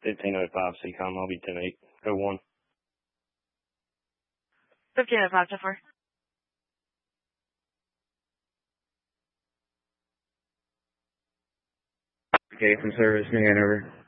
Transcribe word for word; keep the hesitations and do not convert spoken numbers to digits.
fifteen oh five C COM, I'll be ten eight oh one. fifteen oh five, ten four. Okay, from service, New Hanover.